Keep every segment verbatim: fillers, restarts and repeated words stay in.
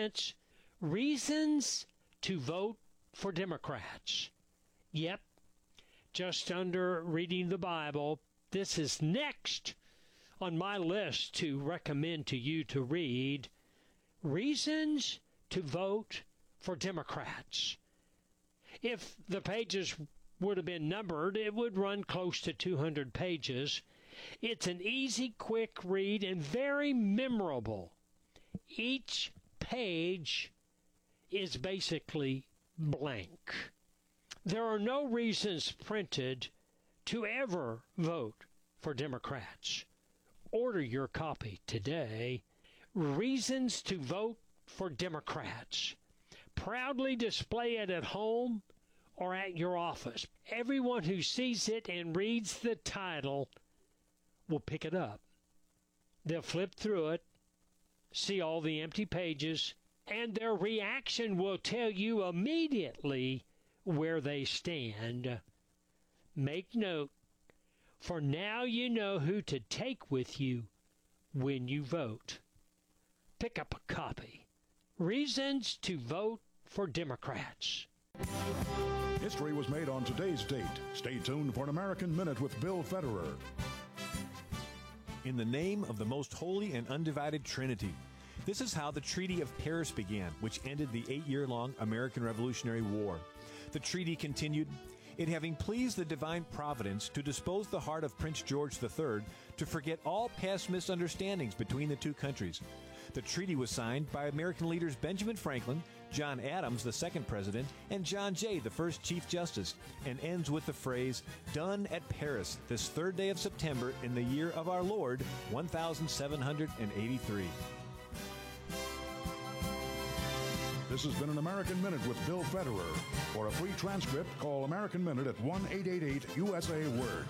Hence, reasons to vote for Democrats. Yep, just under reading the Bible, this is next on my list to recommend to you to read. Reasons to vote for Democrats. If the pages would have been numbered, it would run close to two hundred pages. It's an easy, quick read and very memorable. Each page is basically blank. There are no reasons printed to ever vote for Democrats. Order your copy today. Reasons to vote for Democrats. Proudly display it at home or at your office. Everyone who sees it and reads the title will pick it up. They'll flip through it, see all the empty pages, and their reaction will tell you immediately where they stand. Make note, for now you know who to take with you when you vote. Pick up a copy. Reasons to vote for Democrats. History was made on today's date. Stay tuned for an American Minute with Bill Federer. In the name of the most holy and undivided Trinity. This is how the Treaty of Paris began, which ended the eight-year-long American Revolutionary War. The treaty continued, it having pleased the divine providence to dispose the heart of Prince George the Third to forget all past misunderstandings between the two countries. The treaty was signed by American leaders Benjamin Franklin, John Adams, the second president, and John Jay, the first Chief Justice, and ends with the phrase, done at Paris, this third day of September in the year of our Lord, one thousand seven hundred eighty-three. This has been an American Minute with Bill Federer. For a free transcript, call American Minute at one eight eight eight U S A Word.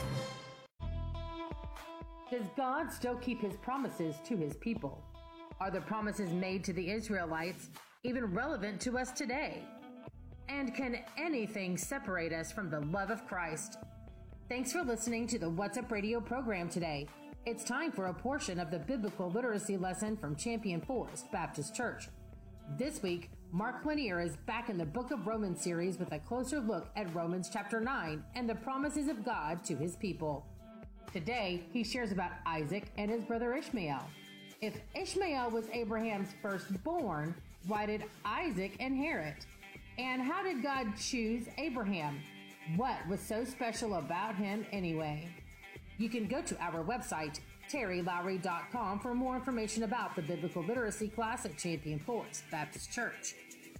Does God still keep his promises to his people? Are the promises made to the Israelites even relevant to us today? And can anything separate us from the love of Christ? Thanks for listening to the What's Up Radio program today. It's time for a portion of the biblical literacy lesson from Champion Forest Baptist Church. This week, Mark Lanier is back in the Book of Romans series with a closer look at Romans chapter nine and the promises of God to his people. Today, he shares about Isaac and his brother Ishmael. If Ishmael was Abraham's firstborn, why did Isaac inherit? And how did God choose Abraham? What was so special about him anyway? You can go to our website, terry lowry dot com, for more information about the biblical literacy class at Champion Forest Baptist Church.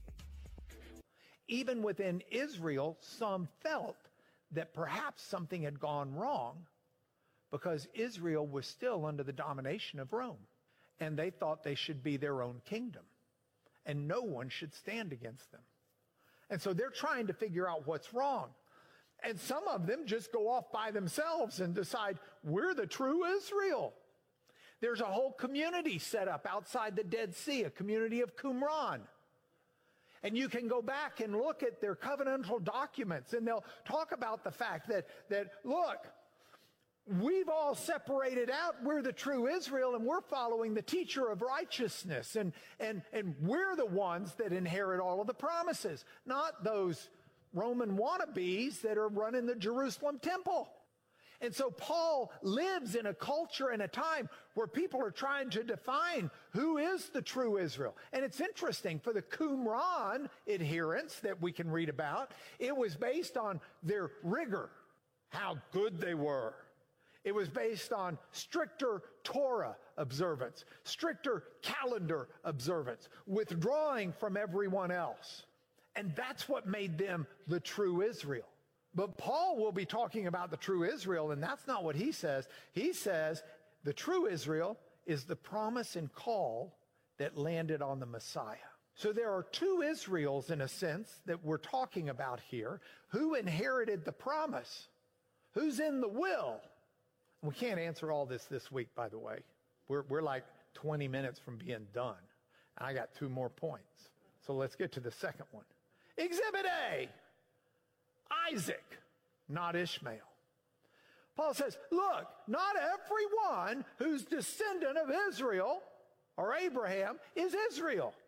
Even within Israel, some felt that perhaps something had gone wrong because Israel was still under the domination of Rome. And they thought they should be their own kingdom. And no one should stand against them. And so they're trying to figure out what's wrong. And some of them just go off by themselves and decide, we're the true Israel. There's a whole community set up outside the Dead Sea, a community of Qumran. And you can go back and look at their covenantal documents, and they'll talk about the fact that, that look, we've all separated out. We're the true Israel, and we're following the teacher of righteousness. And, and, and we're the ones that inherit all of the promises, not those Roman wannabes that are running the Jerusalem temple. And so Paul lives in a culture and a time where people are trying to define who is the true Israel. And it's interesting, for the Qumran adherents that we can read about, it was based on their rigor, how good they were. It was based on stricter Torah observance, stricter calendar observance, withdrawing from everyone else. And that's what made them the true Israel. But Paul will be talking about the true Israel, and that's not what he says. He says the true Israel is the promise and call that landed on the Messiah. So there are two Israels, in a sense, that we're talking about here. Who inherited the promise? Who's in the will? We can't answer all this this week, by the way. We're, we're like twenty minutes from being done. I got two more points. So let's get to the second one. Exhibit A, Isaac, not Ishmael. Paul says, look, not everyone who's descendant of Israel or Abraham is Israel.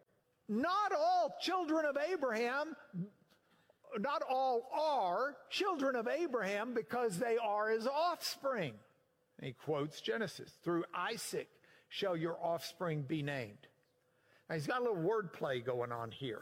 Not all children of Abraham, not all are children of Abraham because they are his offspring. And he quotes Genesis, through Isaac shall your offspring be named. Now he's got a little wordplay going on here.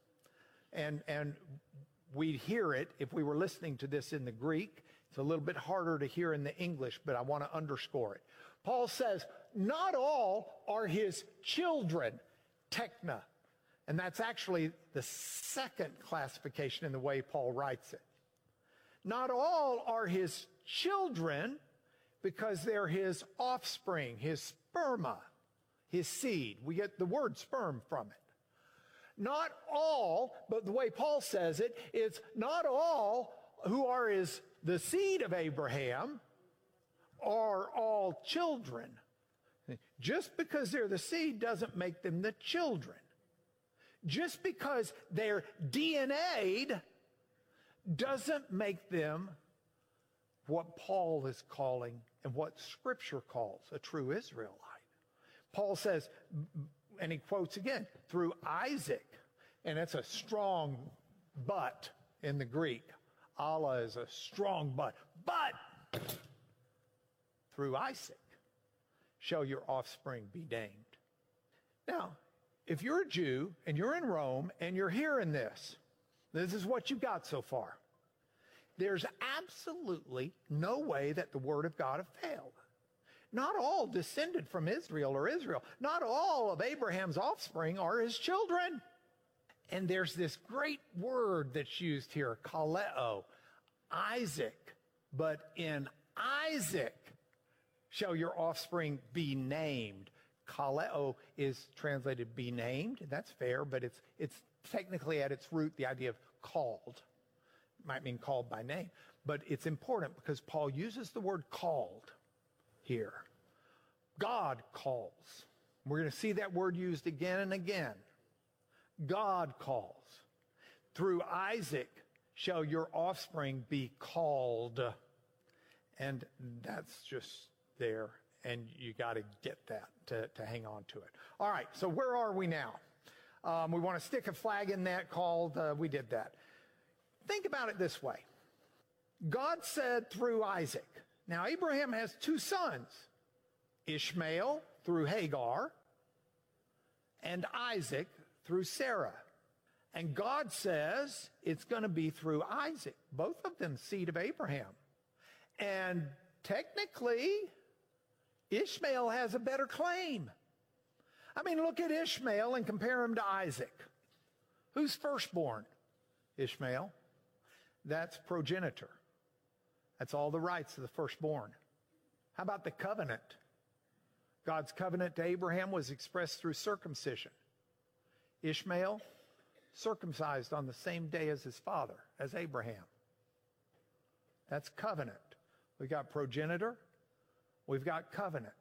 And, and we'd hear it if we were listening to this in the Greek. It's a little bit harder to hear in the English, but I want to underscore it. Paul says, not all are his children, tekna. And that's actually the second classification in the way Paul writes it. Not all are his children because they're his offspring, his sperma, his seed. We get the word sperm from it. Not all, but the way Paul says it, is not all who are his, the seed of Abraham are all children. Just because they're the seed doesn't make them the children. Just because they're D N A'd doesn't make them what Paul is calling and what Scripture calls a true Israelite. Paul says, and he quotes again, through Isaac, and it's a strong but in the Greek. Allah is a strong but. But through Isaac shall your offspring be named. Now, if you're a Jew and you're in Rome and you're hearing this, this is what you got so far. There's absolutely no way that the word of God have failed. Not all descended from Israel or Israel. Not all of Abraham's offspring are his children. And there's this great word that's used here, kaleo, Isaac. But in Isaac shall your offspring be named. Kaleo is translated be named. That's fair, but it's it's technically at its root the idea of called. It might mean called by name. But it's important because Paul uses the word called here. God calls. We're going to see that word used again and again. God calls. Through Isaac shall your offspring be called. And that's just there. And you got to get that to, to hang on to it. All right, so where are we now? Um, we want to stick a flag in that called, uh, we did that. Think about it this way. God said through Isaac. Now, Abraham has two sons, Ishmael through Hagar and Isaac through Sarah. And God says it's going to be through Isaac, both of them seed of Abraham. And technically, Ishmael has a better claim. I mean, look at Ishmael and compare him to Isaac. Who's firstborn? Ishmael. That's progenitor. That's all the rights of the firstborn. How about the covenant? God's covenant to Abraham was expressed through circumcision. Ishmael, circumcised on the same day as his father, as Abraham. That's covenant. We've got progenitor. We've got covenant.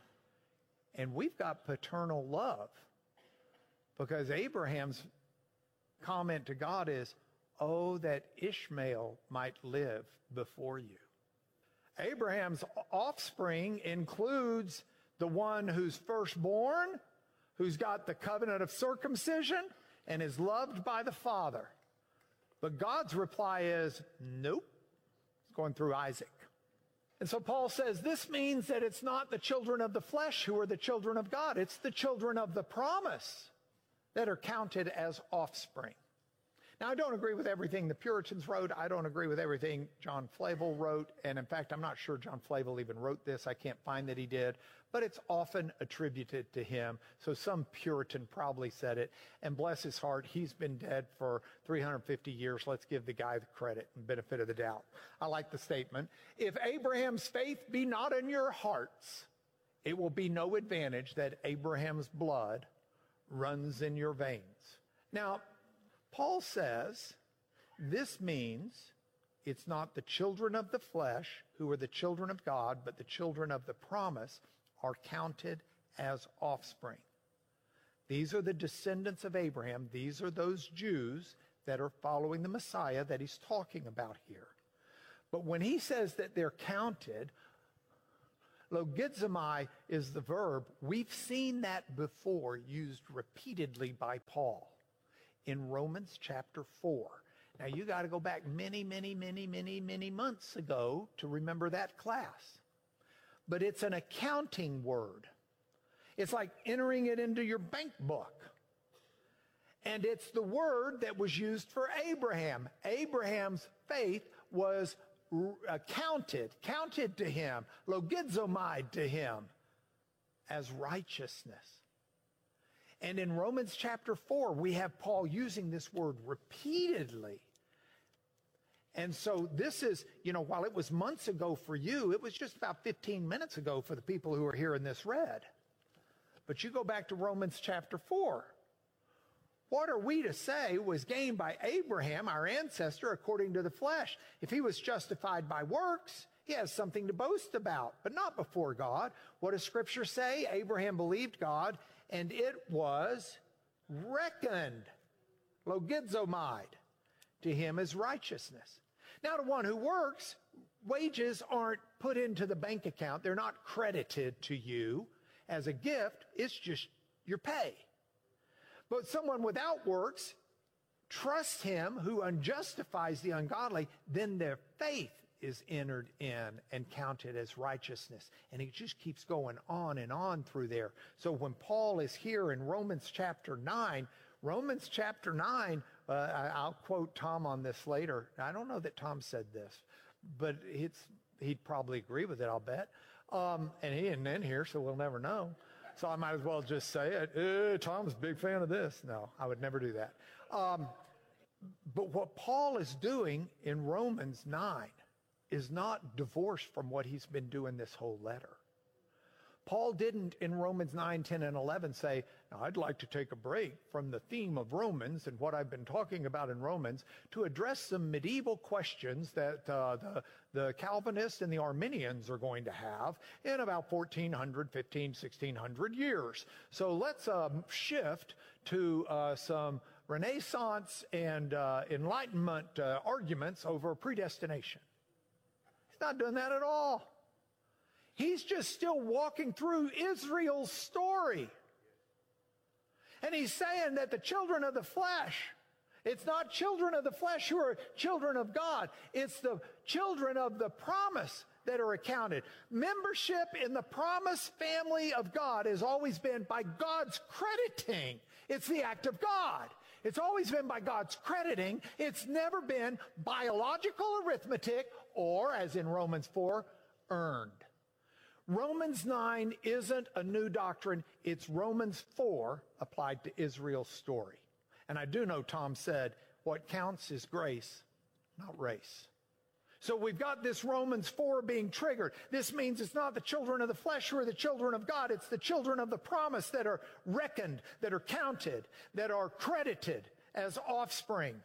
And we've got paternal love. Because Abraham's comment to God is, oh, that Ishmael might live before you. Abraham's offspring includes the one who's firstborn, who's got the covenant of circumcision, and is loved by the Father. But God's reply is, nope, it's going through Isaac. And so Paul says this means that it's not the children of the flesh who are the children of God. It's the children of the promise that are counted as offspring. Now, I don't agree with everything the Puritans wrote. I don't agree with everything John Flavel wrote. And in fact, I'm not sure John Flavel even wrote this. I can't find that he did. But it's often attributed to him. So some Puritan probably said it. And bless his heart, he's been dead for three hundred fifty years. Let's give the guy the credit and benefit of the doubt. I like the statement. If Abraham's faith be not in your hearts, it will be no advantage that Abraham's blood runs in your veins. Now, Paul says this means it's not the children of the flesh who are the children of God, but the children of the promise are counted as offspring. These are the descendants of Abraham. These are those Jews that are following the Messiah that he's talking about here. But when he says that they're counted, Logizomai is the verb. We've seen that before used repeatedly by Paul in Romans chapter four. Now, you got to go back many, many, many, many, many months ago to remember that class. But it's an accounting word. It's like entering it into your bank book. And it's the word that was used for Abraham. Abraham's faith was counted, counted to him, logizomai to him, as righteousness. And in Romans chapter four, we have Paul using this word repeatedly. And so this is, you know, while it was months ago for you, it was just about fifteen minutes ago for the people who are hearing this read. But you go back to Romans chapter four. What are we to say was gained by Abraham, our ancestor, according to the flesh? If he was justified by works, he has something to boast about, but not before God. What does Scripture say? Abraham believed God, and it was reckoned, logizomai, to him as righteousness. Now, to one who works, wages aren't put into the bank account. They're not credited to you as a gift. It's just your pay. But someone without works, trust him who unjustifies the ungodly, then their faith is entered in and counted as righteousness. And it just keeps going on and on through there. So when Paul is here in Romans chapter nine, Romans chapter nine, uh, I'll quote Tom on this later. I don't know that Tom said this, but it's, he'd probably agree with it, I'll bet. Um, and he isn't in here, so we'll never know. So I might as well just say it. Eh, Tom's a big fan of this. No, I would never do that. Um, but what Paul is doing in Romans nine is not divorced from what he's been doing this whole letter. Paul didn't in Romans nine, ten, and eleven say, now I'd like to take a break from the theme of Romans and what I've been talking about in Romans to address some medieval questions that uh, the, the Calvinists and the Arminians are going to have in about fourteen hundred, fifteen, sixteen hundred years. So let's um, shift to uh, some Renaissance and uh, Enlightenment uh, arguments over predestination. He's not doing that at all. He's just still walking through Israel's story. And he's saying that the children of the flesh, it's not children of the flesh who are children of God. It's the children of the promise that are accounted. Membership in the promised family of God has always been by God's crediting. It's the act of God. It's always been by God's crediting. It's never been biological arithmetic or, as in Romans four, earned. Romans nine isn't a new doctrine. It's Romans four applied to Israel's story. And I do know Tom said what counts is grace, not race. So we've got this Romans four being triggered. This means it's not the children of the flesh who are the children of God. It's the children of the promise that are reckoned, that are counted, that are credited as offspring.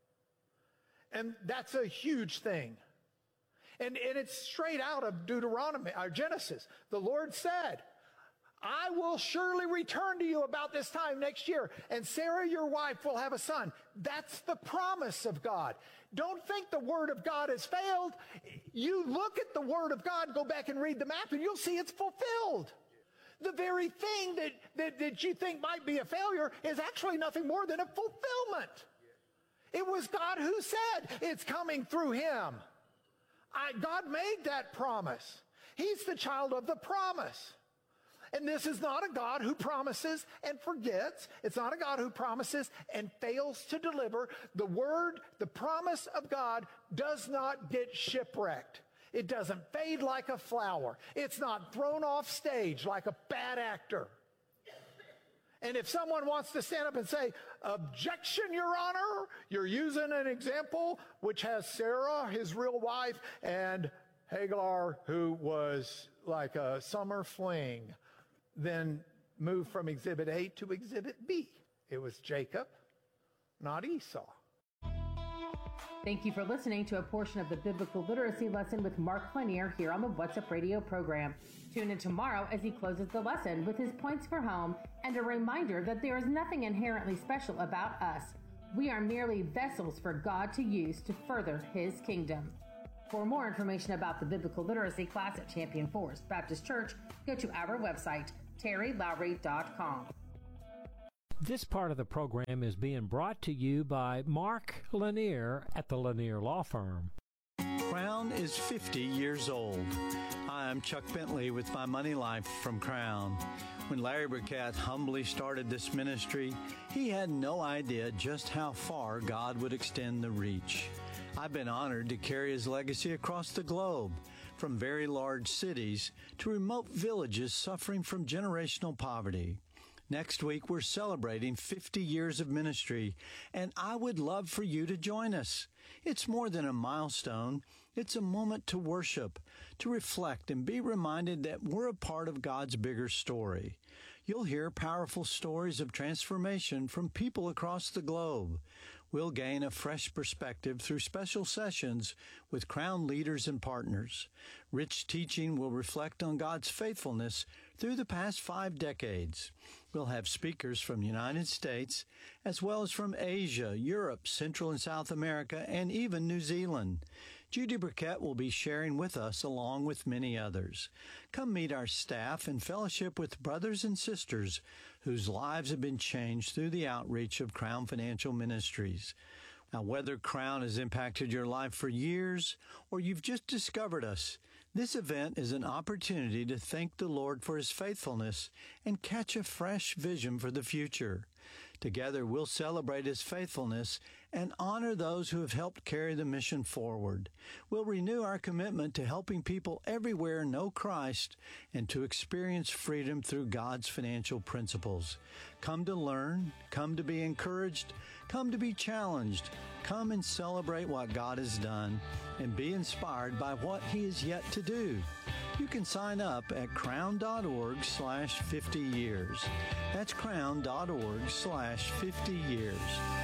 And that's a huge thing. And, and it's straight out of Deuteronomy, or Genesis. The Lord said, I will surely return to you about this time next year, and Sarah, your wife, will have a son. That's the promise of God. Don't think the Word of God has failed. You look at the Word of God, go back and read the map, and you'll see it's fulfilled. The very thing that, that, that you think might be a failure is actually nothing more than a fulfillment. It was God who said it's coming through him. I, God made that promise. He's the child of the promise. And this is not a God who promises and forgets. It's not a God who promises and fails to deliver. The word, the promise of God does not get shipwrecked. It doesn't fade like a flower. It's not thrown off stage like a bad actor. And if someone wants to stand up and say, objection, Your Honor, you're using an example which has Sarah, his real wife, and Hagar, who was like a summer fling, then move from Exhibit A to Exhibit B. It was Jacob, not Esau. Thank you for listening to a portion of the Biblical Literacy Lesson with Mark Lanier here on the What's Up Radio program. Tune in tomorrow as he closes the lesson with his points for home and a reminder that there is nothing inherently special about us. We are merely vessels for God to use to further his kingdom. For more information about the biblical literacy class at Champion Forest Baptist Church, go to our website, terry lowry dot com. This part of the program is being brought to you by Mark Lanier at the Lanier Law Firm. Crown is fifty years old. Hi, I'm Chuck Bentley with My Money Life from Crown. When Larry Burkett humbly started this ministry, he had no idea just how far God would extend the reach. I've been honored to carry his legacy across the globe, from very large cities to remote villages suffering from generational poverty. Next week, we're celebrating fifty years of ministry, and I would love for you to join us. It's more than a milestone. It's a moment to worship, to reflect, and be reminded that we're a part of God's bigger story. You'll hear powerful stories of transformation from people across the globe. We'll gain a fresh perspective through special sessions with Crown leaders and partners. Rich teaching will reflect on God's faithfulness through the past five decades. We'll have speakers from the United States, as well as from Asia, Europe, Central and South America, and even New Zealand. Judy Burkett will be sharing with us along with many others. Come meet our staff and fellowship with brothers and sisters whose lives have been changed through the outreach of Crown Financial Ministries. Now, whether Crown has impacted your life for years or you've just discovered us, this event is an opportunity to thank the Lord for his faithfulness and catch a fresh vision for the future. Together, we'll celebrate his faithfulness and honor those who have helped carry the mission forward. We'll renew our commitment to helping people everywhere know Christ and to experience freedom through God's financial principles. Come to learn, come to be encouraged, come to be challenged, come and celebrate what God has done, and be inspired by what he is yet to do. You can sign up at crown.org slash 50 years. That's crown.org slash 50 years.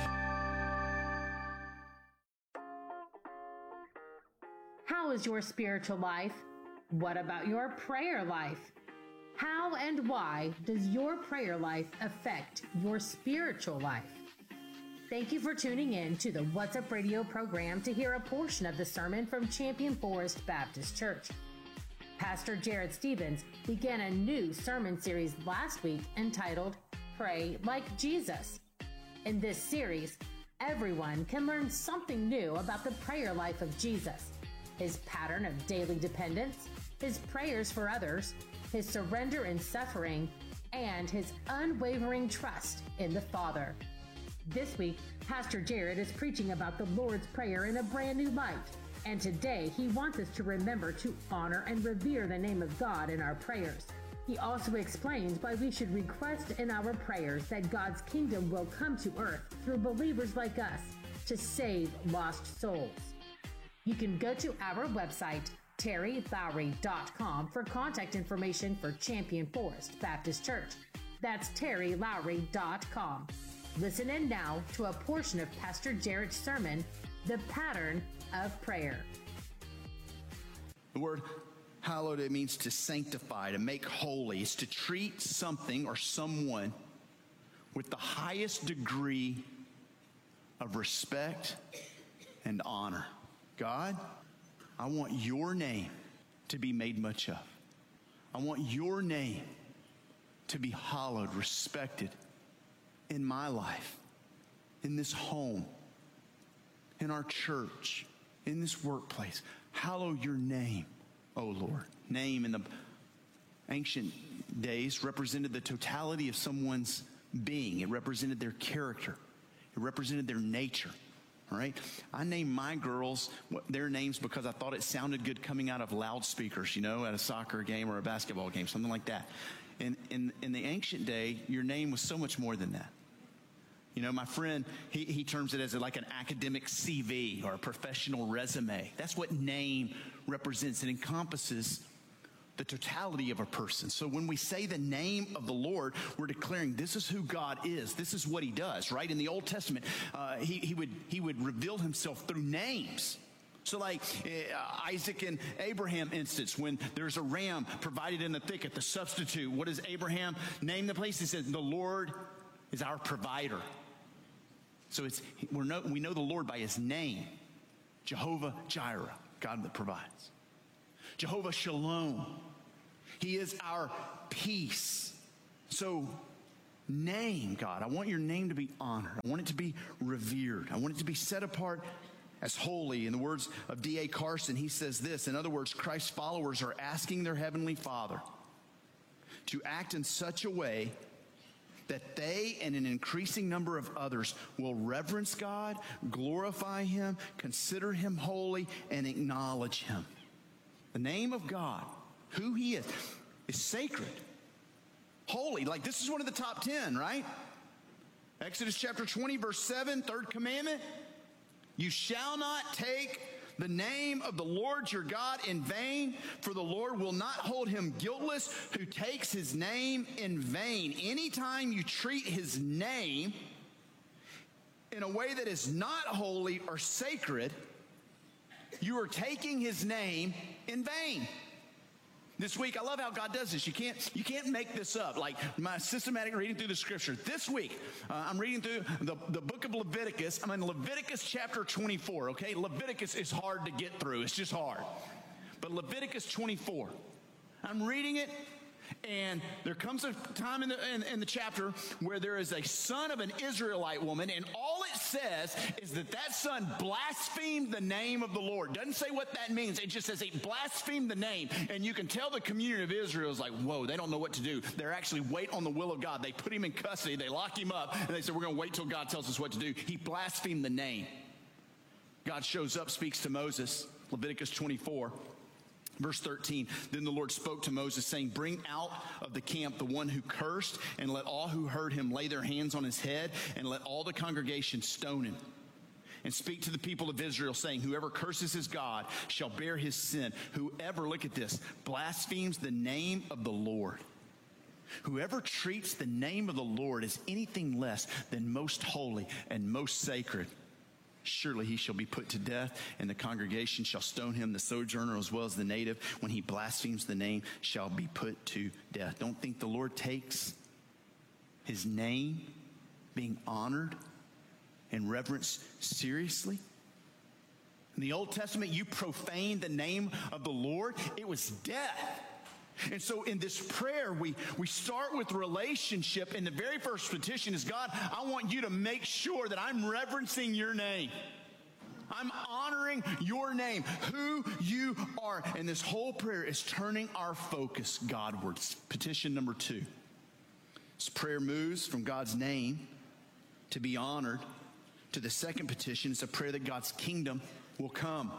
How is your spiritual life? What about your prayer life? How and why does your prayer life affect your spiritual life? Thank you for tuning in to the What's Up Radio program to hear a portion of the sermon from Champion Forest Baptist Church. Pastor Jared Stevens began a new sermon series last week entitled Pray Like Jesus. In this series, everyone can learn something new about the prayer life of Jesus, his pattern of daily dependence, his prayers for others, his surrender in suffering, and his unwavering trust in the Father. This week, Pastor Jared is preaching about the Lord's Prayer in a brand new light. And today, he wants us to remember to honor and revere the name of God in our prayers. He also explains why we should request in our prayers that God's kingdom will come to earth through believers like us to save lost souls. You can go to our website, terry lowry dot com, for contact information for Champion Forest Baptist Church. That's terry lowry dot com. Listen in now to a portion of Pastor Jared's sermon, The Pattern of Prayer. The word hallowed, it means to sanctify, to make holy. It's to treat something or someone with the highest degree of respect and honor. God, I want your name to be made much of. I want your name to be hallowed, respected in my life, in this home, in our church, in this workplace. Hallow your name, O Lord. Name in the ancient days represented the totality of someone's being. It represented their character. It represented their nature. All right? I named my girls their names because I thought it sounded good coming out of loudspeakers, you know, at a soccer game or a basketball game, something like that. In, in, in the ancient day, your name was so much more than that. You know, my friend, he, he terms it as like an academic C V or a professional resume. That's what name represents. It encompasses the totality of a person. So when we say the name of the Lord, we're declaring this is who God is. This is what he does, right? In the Old Testament, uh, he, he would he would reveal himself through names. So like uh, Isaac and Abraham instance, when there's a ram provided in the thicket, the substitute, what does Abraham name the place? He says, the Lord is our provider. So it's we're no, we know the Lord by his name, Jehovah Jireh. God that provides. Jehovah Shalom. He is our peace. So name God. I want your name to be honored. I want it to be revered. I want it to be set apart as holy. In the words of D A Carson, he says this. In other words, Christ's followers are asking their Heavenly Father to act in such a way that they and an increasing number of others will reverence God, glorify Him, consider Him holy, and acknowledge Him. The name of God, who He is, is sacred, holy. Like, this is one of the top ten, right? Exodus chapter twenty, verse seven, third commandment. You shall not take the name of the Lord your God in vain, for the Lord will not hold him guiltless who takes his name in vain. Anytime you treat his name in a way that is not holy or sacred, you are taking his name in vain. This week, I love how God does this. You can't, you can't make this up. Like my systematic reading through the scripture. This week, uh, I'm reading through the, the book of Leviticus. I'm in Leviticus chapter twenty-four, okay? Leviticus is hard to get through. It's just hard. But Leviticus twenty-four, I'm reading it, and there comes a time in the, in, in the chapter where there is a son of an Israelite woman, and all it says is that that son blasphemed the name of the Lord. Doesn't say what that means. It just says he blasphemed the name. And you can tell the community of Israel is like, whoa, they don't know what to do. They're actually wait on the will of God. They put him in custody. They lock him up, and they say, we're going to wait till God tells us what to do. He blasphemed the name. God shows up, speaks to Moses, Leviticus twenty-four. Verse thirteen, then the Lord spoke to Moses, saying, bring out of the camp the one who cursed, and let all who heard him lay their hands on his head, and let all the congregation stone him. And speak to the people of Israel, saying, whoever curses his God shall bear his sin. Whoever, look at this, blasphemes the name of the Lord. Whoever treats the name of the Lord as anything less than most holy and most sacred, surely he shall be put to death, and the congregation shall stone him, the sojourner as well as the native. When he blasphemes the name, shall be put to death. Don't think the Lord takes his name being honored and reverenced seriously. In the Old Testament, you profane the name of the Lord, it was death. And so in this prayer, we, we start with relationship, and the very first petition is, God, I want you to make sure that I'm reverencing your name. I'm honoring your name, who you are. And this whole prayer is turning our focus Godwards. Petition number two. This prayer moves from God's name to be honored to the second petition. It's a prayer that God's kingdom will come.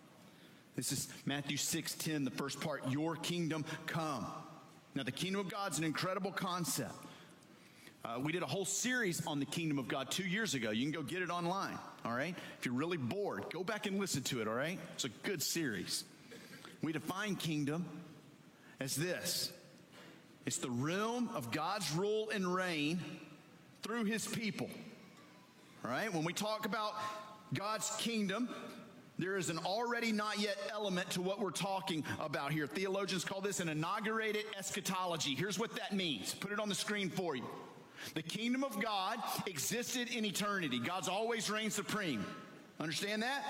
This is Matthew six ten, the first part, your kingdom come. Now, the kingdom of God's an incredible concept. Uh, we did a whole series on the kingdom of God two years ago. You can go get it online, all right? If you're really bored, go back and listen to it, all right? It's a good series. We define kingdom as this. It's the realm of God's rule and reign through his people, all right? When we talk about God's kingdom, there is an already not yet element to what we're talking about here. Theologians call this an inaugurated eschatology. Here's what that means. Put it on the screen for you. The kingdom of God existed in eternity. God's always reigned supreme. Understand that?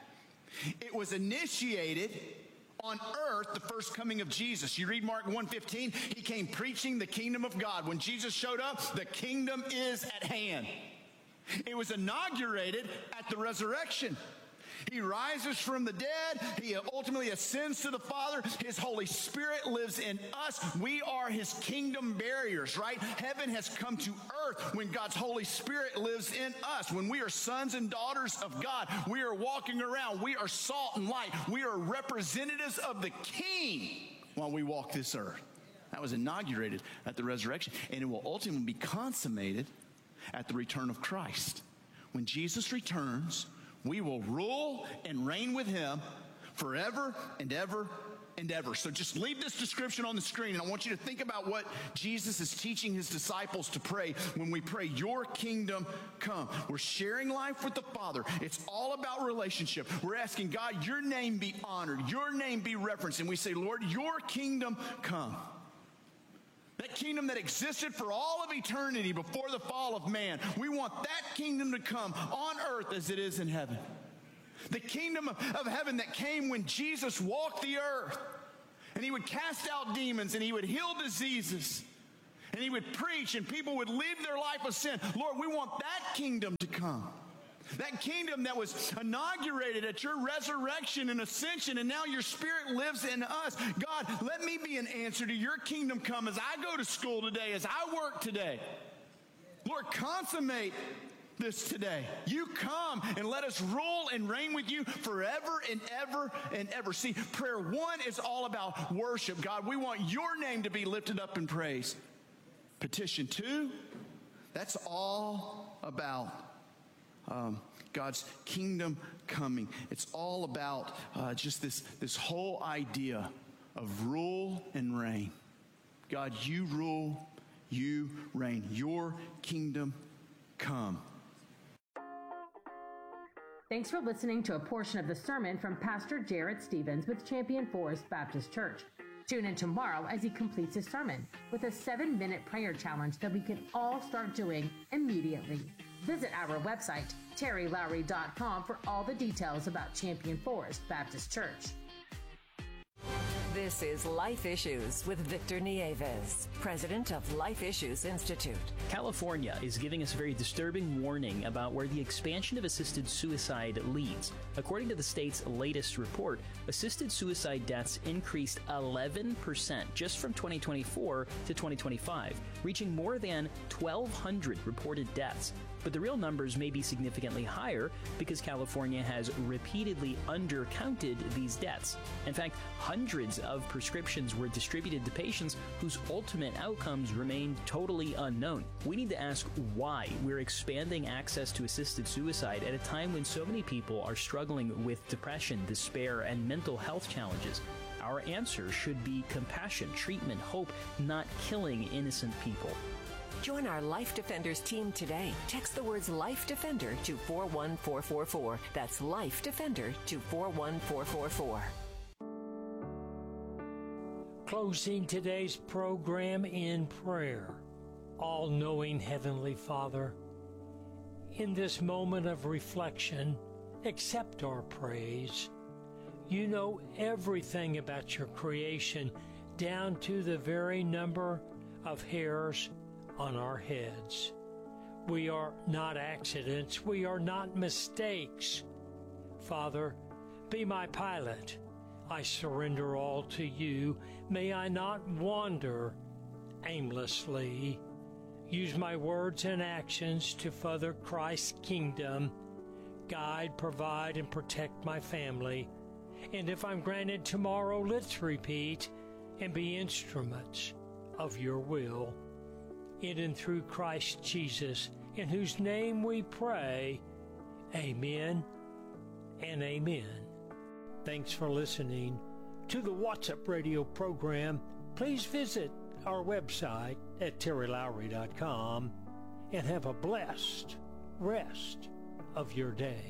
It was initiated on earth, the first coming of Jesus. You read Mark one fifteen, he came preaching the kingdom of God. When Jesus showed up, the kingdom is at hand. It was inaugurated at the resurrection. He rises from the dead. He ultimately ascends to the Father. His Holy Spirit lives in us. We are his kingdom barriers, right? Heaven has come to earth when God's Holy Spirit lives in us. When we are sons and daughters of God, we are walking around. We are salt and light. We are representatives of the King while we walk this earth. That was inaugurated at the resurrection, and it will ultimately be consummated at the return of Christ. When Jesus returns, we will rule and reign with him forever and ever and ever. So just leave this description on the screen, and I want you to think about what Jesus is teaching his disciples to pray when we pray, your kingdom come. We're sharing life with the Father. It's all about relationship. We're asking God, your name be honored, your name be reverenced. And we say, Lord, your kingdom come. That kingdom that existed for all of eternity before the fall of man. We want that kingdom to come on earth as it is in heaven. The kingdom of, of heaven that came when Jesus walked the earth. And he would cast out demons and he would heal diseases. And he would preach and people would live their life of sin. Lord, we want that kingdom to come. That kingdom that was inaugurated at your resurrection and ascension, and now your Spirit lives in us. God, let me be an answer to your kingdom come as I go to school today, as I work today. Lord, consummate this today. You come and let us rule and reign with you forever and ever and ever. See, prayer one is all about worship. God, we want your name to be lifted up in praise. Petition two, that's all about Um, God's kingdom coming. It's all about uh, just this, this whole idea of rule and reign. God, you rule, you reign. Your kingdom come. Thanks for listening to a portion of the sermon from Pastor Jarrett Stevens with Champion Forest Baptist Church. Tune in tomorrow as he completes his sermon with a seven-minute prayer challenge that we can all start doing immediately. Visit our website, terry lowry dot com, for all the details about Champion Forest Baptist Church. This is Life Issues with Victor Nieves, president of Life Issues Institute. California is giving us a very disturbing warning about where the expansion of assisted suicide leads. According to the state's latest report, assisted suicide deaths increased eleven percent just from twenty twenty-four to twenty twenty-five, reaching more than twelve hundred reported deaths. But the real numbers may be significantly higher because California has repeatedly undercounted these deaths. In fact, hundreds of prescriptions were distributed to patients whose ultimate outcomes remained totally unknown. We need to ask why we're expanding access to assisted suicide at a time when so many people are struggling with depression, despair, and mental health challenges. Our answer should be compassion, treatment, hope, not killing innocent people. Join our Life Defenders team today. Text the words Life Defender to four one four four four. That's Life Defender to four one four four four. Closing today's program in prayer. All-knowing Heavenly Father, in this moment of reflection, accept our praise. You know everything about your creation, down to the very number of hairs on our heads. We are not accidents. We are not mistakes. Father, be my pilot. I surrender all to you. May I not wander aimlessly. Use my words and actions to further Christ's kingdom. Guide, provide, and protect my family. And if I'm granted tomorrow, let's repeat and be instruments of your will. In and through Christ Jesus, in whose name we pray. Amen and amen. Thanks for listening to the What's Up Radio program. Please visit our website at terry lowry dot com and have a blessed rest of your day.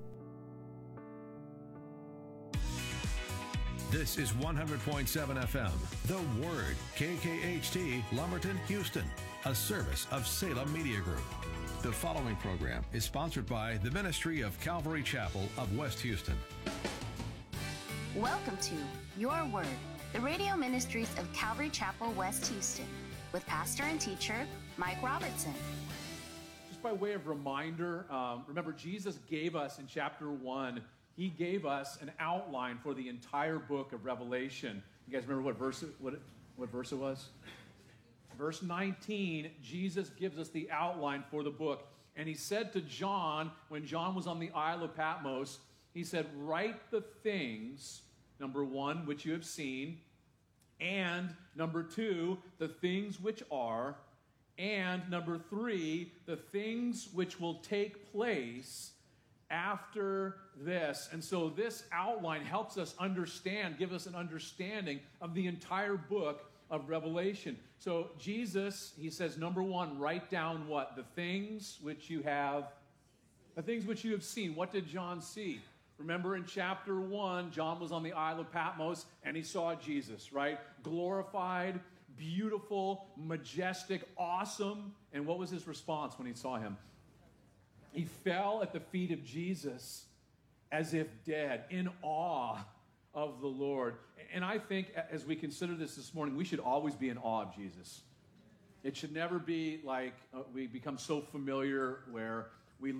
This is one hundred point seven F M, The Word, K K H T, Lumberton, Houston, a service of Salem Media Group. The following program is sponsored by the Ministry of Calvary Chapel of West Houston. Welcome to Your Word, the radio ministries of Calvary Chapel, West Houston, with pastor and teacher Mike Robertson. Just by way of reminder, um, remember Jesus gave us in chapter one, he gave us an outline for the entire book of Revelation. You guys remember what verse it, what, it, what verse it was? Verse nineteen, Jesus gives us the outline for the book. And he said to John, when John was on the Isle of Patmos, he said, write the things, number one, which you have seen, and number two, the things which are, and number three, the things which will take place after this. And so this outline helps us understand, give us an understanding of the entire book of Revelation. So Jesus, he says, number one, write down what? The things which you have, the things which you have seen. What did John see? Remember in chapter one, John was on the Isle of Patmos and he saw Jesus, right? Glorified, beautiful, majestic, awesome. And what was his response when he saw him? He fell at the feet of Jesus as if dead, in awe of the Lord. And I think as we consider this this morning, we should always be in awe of Jesus. It should never be like uh, we become so familiar where